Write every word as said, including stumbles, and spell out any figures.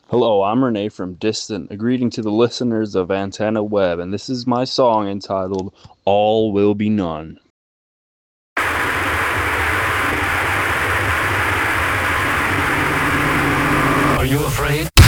Hello, I'm Renee from Distant. A greeting to the listeners of Antenna Web, and this is my song entitled All Will Be None.